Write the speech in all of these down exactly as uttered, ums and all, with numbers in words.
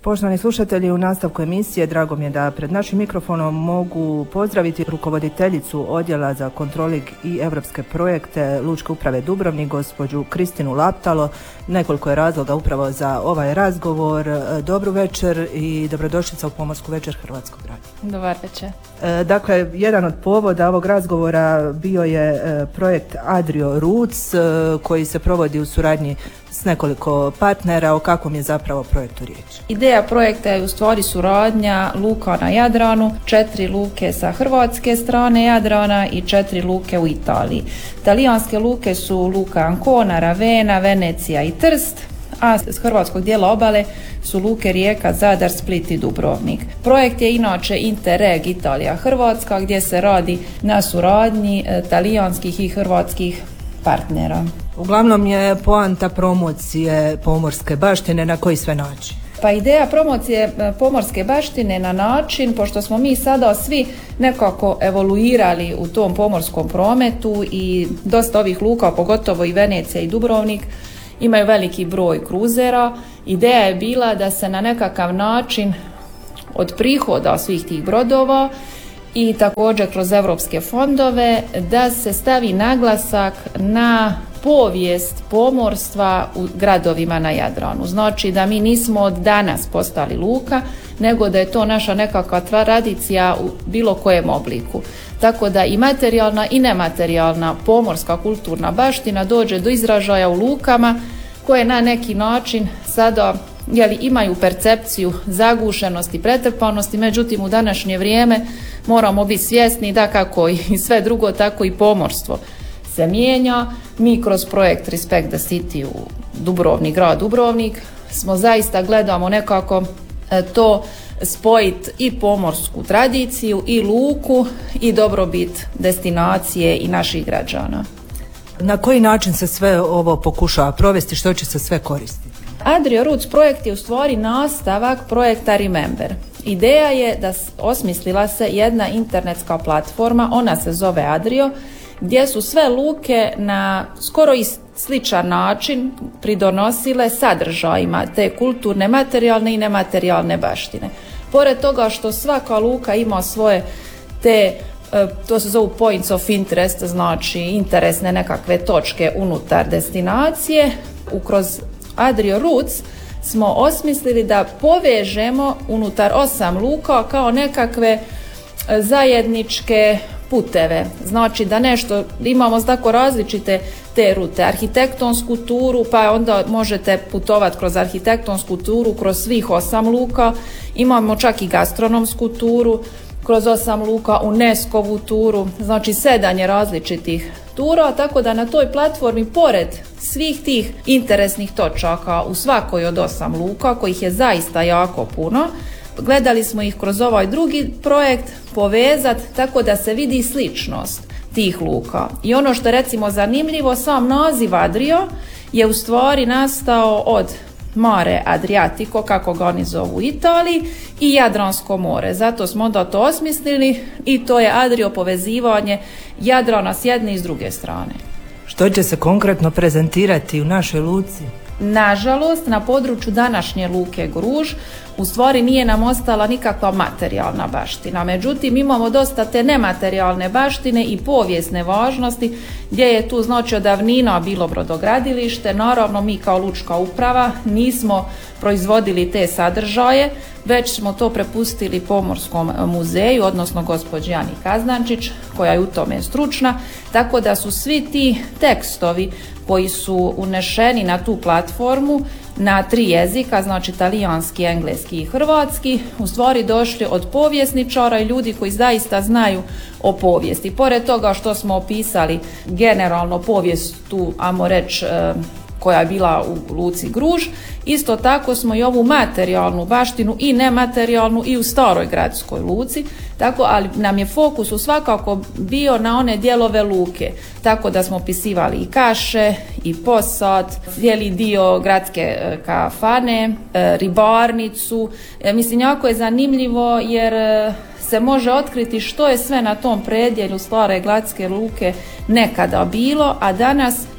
Poštovani slušatelji, u nastavku emisije drago mi je da pred našim mikrofonom mogu pozdraviti rukovoditeljicu Odjela za kontroling i evropske projekte Lučke uprave Dubrovnik, gospođu Kristinu Laptalo. Nekoliko je razloga upravo za ovaj razgovor. Dobru večer i dobrodošlica u Pomorsku večer Hrvatskog radija. Dobar večer. Dakle, jedan od povoda ovog razgovora bio je projekt Adrio Roots koji se provodi u suradnji s nekoliko partnera. O kakvom je zapravo projektu riječ? Ideja projekta je u stvari suradnja luka na Jadranu, četiri luke sa hrvatske strane Jadrana i četiri luke u Italiji. Talijanske luke su luka Ancona, Ravenna, Venecija i Trst, a s hrvatskog dijela obale su luke Rijeka, Zadar, Split i Dubrovnik. Projekt je inače Interreg Italija-Hrvatska gdje se radi na suradnji talijanskih i hrvatskih partnera. Uglavnom je poanta promocije pomorske baštine, na koji sve način? Pa ideja promocije pomorske baštine na način, pošto smo mi sada svi nekako evoluirali u tom pomorskom prometu i dosta ovih luka, pogotovo i Venecija i Dubrovnik, imaju veliki broj kruzera. Ideja je bila da se na nekakav način od prihoda svih tih brodova i također kroz evropske fondove da se stavi naglasak na povijest pomorstva u gradovima na Jadranu. Znači da mi nismo od danas postali luka, nego da je to naša nekakva tradicija u bilo kojem obliku. Tako da i materijalna i nematerijalna pomorska kulturna baština dođe do izražaja u lukama koje na neki način sada jeli, imaju percepciju zagušenosti, pretrpanosti, međutim u današnje vrijeme moramo biti svjesni da kako i sve drugo, tako i pomorstvo se mijenja. Mi kroz projekt Respect the City u Dubrovnik, grad Dubrovnik, smo zaista gledamo nekako to spojiti i pomorsku tradiciju i luku i dobrobit destinacije i naših građana. Na koji način se sve ovo pokušava provesti, što će se sve koristiti? Adrio Roots projekt je u stvari nastavak projekta Remember. Ideja je da osmislila se jedna internetska platforma, ona se zove Adrio, gdje su sve luke na skoro i sličan način pridonosile sadržajima te kulturne, materijalne i nematerijalne baštine. Pored toga što svaka luka ima svoje te, to se zovu points of interest, znači interesne nekakve točke unutar destinacije, kroz Adrio Roots smo osmislili da povežemo unutar osam luka kao nekakve zajedničke puteve. Znači da nešto, imamo tako različite te rute, arhitektonsku turu, pa onda možete putovati kroz arhitektonsku turu kroz svih osam luka, imamo čak i gastronomsku turu kroz osam luka, UNESCO-vu turu, znači sedam je različitih tura, tako da na toj platformi pored svih tih interesnih točaka u svakoj od osam luka, kojih je zaista jako puno, gledali smo ih kroz ovaj drugi projekt povezati tako da se vidi sličnost tih luka. I ono što je recimo zanimljivo, sam naziv Adrio je u stvari nastao od Mare Adriatico, kako ga oni zovu u Italiji, i Jadransko more. Zato smo onda to osmislili i to je Adrio povezivanje Jadrana s jedne i s druge strane. Što će se konkretno prezentirati u našoj luci? Nažalost, na području današnje luke Gruž u stvari nije nam ostala nikakva materijalna baština. Međutim, imamo dosta te nematerijalne baštine i povijesne važnosti gdje je tu znači od davnina bilo brodogradilište. Naravno, mi kao lučka uprava nismo proizvodili te sadržaje, već smo to prepustili Pomorskom muzeju, odnosno gospođi Ani Kaznančić, koja je u tome stručna, tako da su svi ti tekstovi koji su unešeni na tu platformu na tri jezika, znači talijanski, engleski i hrvatski, u stvari došli od povjesničara i ljudi koji zaista znaju o povijesti. Pored toga što smo opisali generalno povijest tu, ajmo reći, koja je bila u luci Gruž, isto tako smo i ovu materijalnu baštinu i nematerijalnu i u staroj gradskoj luci, tako, ali nam je fokus u svakako bio na one dijelove luke, tako da smo opisivali i kaše, i posad, cijeli dio gradske kafane, ribarnicu. Mislim, jako je zanimljivo jer se može otkriti što je sve na tom predjelju stare gradske luke nekada bilo, a danas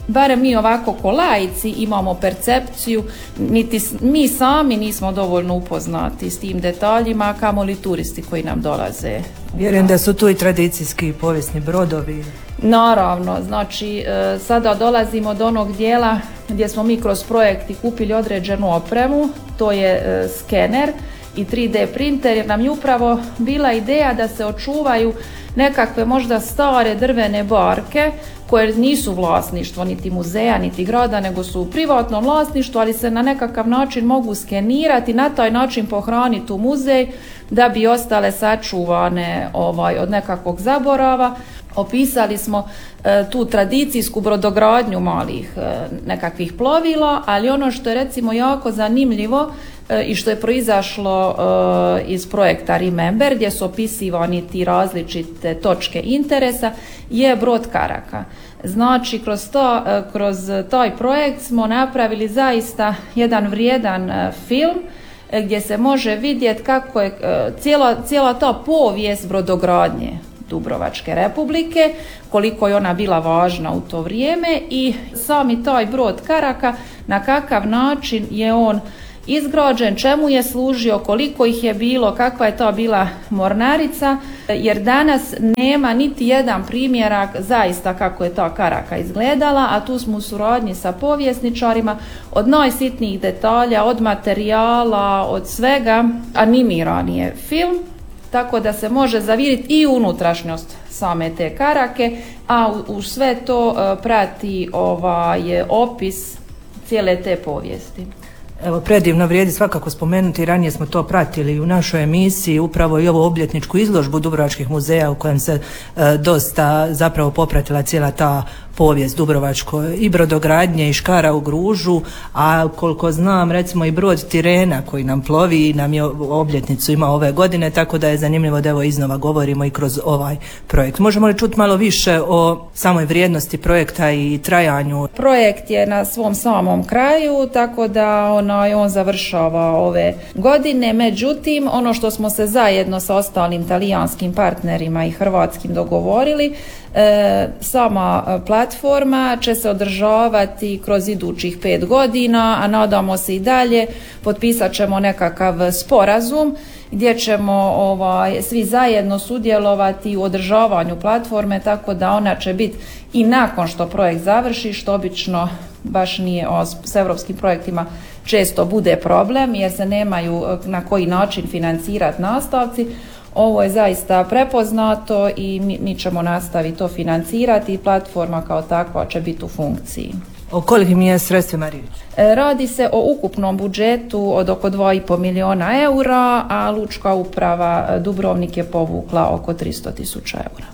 barem mi ovako ko laici imamo percepciju, niti mi sami nismo dovoljno upoznati s tim detaljima, a kamoli turisti koji nam dolaze. Vjerujem da su tu i tradicijski povijesni brodovi. Naravno, znači sada dolazimo do onog dijela gdje smo mi kroz projekti kupili određenu opremu, to je skener i tri D printer, jer nam je upravo bila ideja da se očuvaju nekakve možda stare drvene barke koje nisu vlasništvo niti muzeja niti grada, nego su u privatnom vlasništvu, ali se na nekakav način mogu skenirati i na taj način pohraniti u muzej da bi ostale sačuvane ovaj, od nekakvog zaborava. Opisali smo e, tu tradicijsku brodogradnju malih e, nekakvih plovila, ali ono što je recimo jako zanimljivo e, i što je proizašlo e, iz projekta Remember, gdje su opisivani ti različite točke interesa, je brod Karaka. Znači, kroz, to, e, kroz taj projekt smo napravili zaista jedan vrijedan e, film e, gdje se može vidjeti kako je e, cijela, cijela ta povijest brodogradnje Dubrovačke Republike, koliko je ona bila važna u to vrijeme i sami taj brod Karaka, na kakav način je on izgrađen, čemu je služio, koliko ih je bilo, kakva je to bila mornarica, jer danas nema niti jedan primjerak zaista kako je ta Karaka izgledala, a tu smo u suradnji sa povjesničarima od najsitnijih detalja, od materijala, od svega. Animiran je film, tako da se može zavidjeti i unutrašnjost same te Karake, a u, u sve to uh, prati ovaj opis cijele te povijesti. Evo, predivno vrijedi svakako spomenuti, ranije smo to pratili u našoj emisiji, upravo i ovu obljetničku izložbu Dubrovačkih muzeja u kojem se e, dosta zapravo popratila cijela ta povijest Dubrovačko i brodogradnje i škara u Gružu, a koliko znam recimo i brod Tirena koji nam plovi nam je obljetnicu ima ove godine, tako da je zanimljivo da evo iznova govorimo i kroz ovaj projekt. Možemo li čuti malo više o samoj vrijednosti projekta i trajanju? Projekt je na svom samom kraju, tako da onaj, on završava ove godine, međutim ono što smo se zajedno sa ostalim talijanskim partnerima i hrvatskim dogovorili, E, sama platforma će se održavati kroz idućih pet godina, a nadamo se i dalje, potpisat ćemo nekakav sporazum gdje ćemo ovaj, svi zajedno sudjelovati u održavanju platforme, tako da ona će biti i nakon što projekt završi, što obično baš nije s europskim projektima često bude problem jer se nemaju na koji način financirati nastavci. Ovo je zaista prepoznato i mi, mi ćemo nastaviti to financirati i platforma kao takva će biti u funkciji. O kolikim je sredstvima riječ? Radi se o ukupnom budžetu od oko dva i pol milijuna eura, a Lučka uprava Dubrovnik je povukla oko tristo tisuća eura.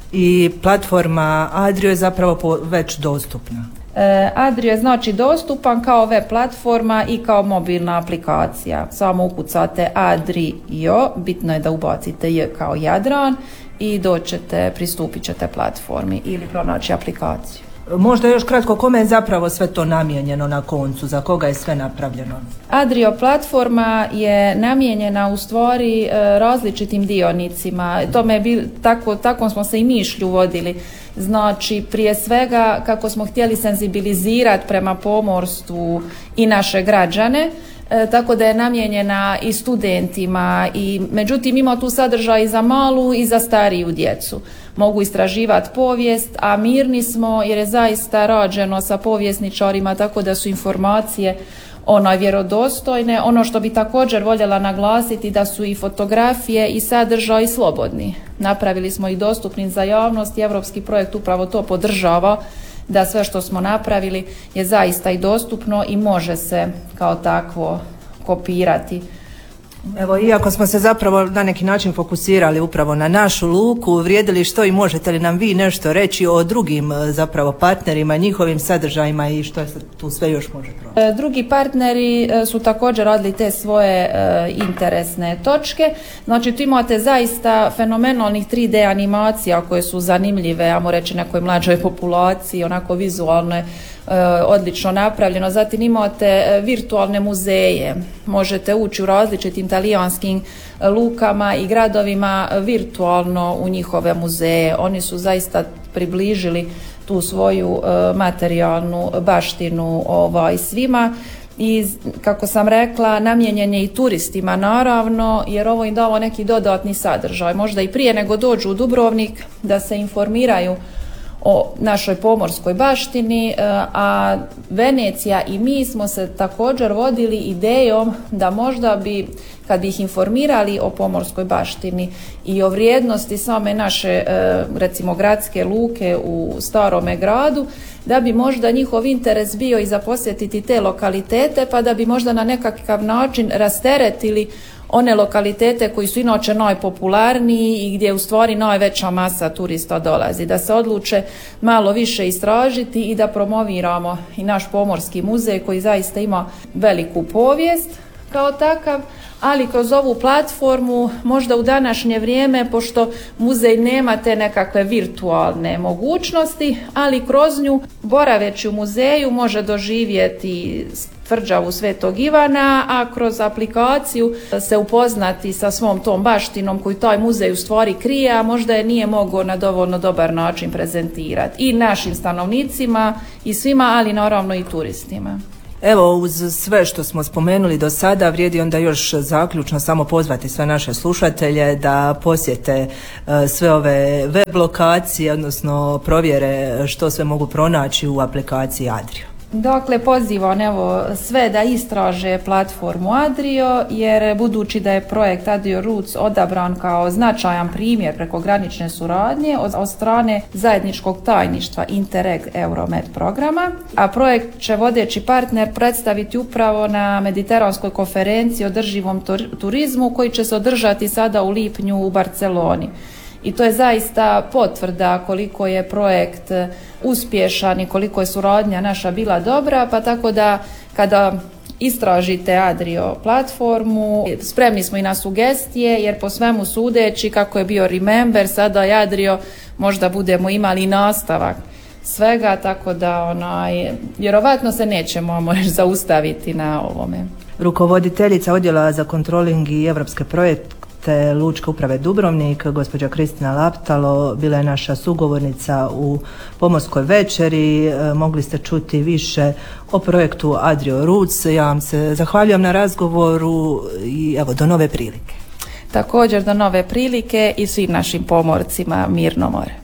I platforma Adrio je zapravo već dostupna? Adrio je znači dostupan kao web platforma i kao mobilna aplikacija. Samo ukucate Adrio, bitno je da ubacite J kao Jadran i doćete, pristupit ćete platformi ili pronaći aplikaciju. Možda još kratko, kome je zapravo sve to namijenjeno na koncu, za koga je sve napravljeno? Adrio platforma je namijenjena u stvari različitim dionicima. Tome je bil, tako, tako smo se i mišlju vodili. Znači, prije svega kako smo htjeli senzibilizirati prema pomorstvu i naše građane, e, tako da je namijenjena i studentima, i međutim ima tu sadržaj i za malu i za stariju djecu. Mogu istraživati povijest, a mirni smo jer je zaista rađeno sa povjesničarima, tako da su informacije ono vjerodostojne. Ono što bi također voljela naglasiti da su i fotografije i sadržaj slobodni. Napravili smo ih dostupnim za javnost i europski projekt upravo to podržava, da sve što smo napravili je zaista i dostupno i može se kao takvo kopirati. Evo, iako smo se zapravo na neki način fokusirali upravo na našu luku, vrijedili što i možete li nam vi nešto reći o drugim zapravo partnerima, njihovim sadržajima i što se tu sve još može proći? Drugi partneri su također radili te svoje e, interesne točke. Znači, tu imate zaista fenomenalnih tri D animacija koje su zanimljive, ajmo reći nekoj mlađoj populaciji, onako vizualno je odlično napravljeno. Zatim imate virtualne muzeje, možete ući u različitim talijanskim lukama i gradovima virtualno u njihove muzeje. Oni su zaista približili tu svoju e, materijalnu baštinu ovaj, svima. I kako sam rekla, namijenjen je i turistima naravno, jer ovo im dao neki dodatni sadržaj, možda i prije nego dođu u Dubrovnik da se informiraju o našoj pomorskoj baštini, a Venecija i mi smo se također vodili idejom da možda bi, kad bi ih informirali o pomorskoj baštini i o vrijednosti same naše, recimo, gradske luke u Starome gradu, da bi možda njihov interes bio i za posjetiti te lokalitete, pa da bi možda na nekakav način rasteretili one lokalitete koji su inače najpopularniji i gdje u stvari najveća masa turista dolazi, da se odluče malo više istražiti i da promoviramo i naš pomorski muzej koji zaista ima veliku povijest kao takav, ali kroz ovu platformu možda u današnje vrijeme, pošto muzej nema te nekakve virtualne mogućnosti, ali kroz nju, boraveći u muzeju, može doživjeti tvrđavu Svetog Ivana, a kroz aplikaciju se upoznati sa svom tom baštinom koju taj muzej u stvari krije, a možda je nije mogao na dovoljno dobar način prezentirati i našim stanovnicima i svima, ali naravno i turistima. Evo, uz sve što smo spomenuli do sada, vrijedi onda još zaključno samo pozvati sve naše slušatelje da posjete sve ove web lokacije, odnosno provjere što sve mogu pronaći u aplikaciji Adrio. Dakle, pozivam evo sve da istraže platformu Adrio, jer budući da je projekt Adrio Roots odabran kao značajan primjer prekogranične suradnje od, od strane zajedničkog tajništva Interreg Euromed programa, a projekt će vodeći partner predstaviti upravo na Mediteranskoj konferenciji o održivom turizmu koji će se održati sada u lipnju u Barceloni. I to je zaista potvrda koliko je projekt uspješan i koliko je suradnja naša bila dobra, pa tako da kada istražite Adrio platformu, spremni smo i na sugestije, jer po svemu sudeći kako je bio Remember, sada je Adrio, možda budemo imali nastavak svega, tako da onaj, vjerovatno se nećemo moći zaustaviti na ovome. Rukovoditeljica odjela za kontroling i evropske projekte te Lučke uprave Dubrovnik, gospođa Kristina Laptalo, bila je naša sugovornica u pomorskoj večeri. Mogli ste čuti više o projektu Adrio Roots. Ja vam se zahvaljujem na razgovoru i evo, do nove prilike. Također do nove prilike i svim našim pomorcima mirno more.